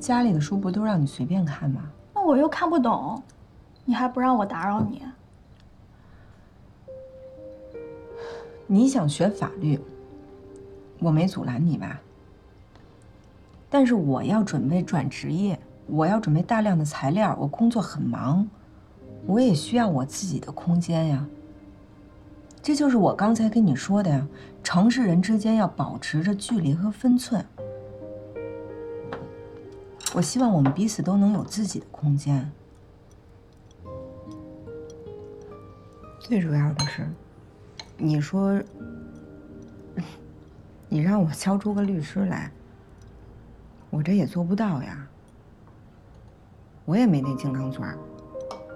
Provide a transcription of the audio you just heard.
家里的书不都让你随便看吗？ 那我又看不懂，你还不让我打扰你？ 你想学法律，我没阻拦你吧？但是我要准备转职业，我要准备大量的材料，我工作很忙，我也需要我自己的空间呀。这就是我刚才跟你说的呀，城市人之间要保持着距离和分寸。我希望我们彼此都能有自己的空间。最主要的是，你说，你让我教出个律师来，我这也做不到呀。我也没那金刚钻。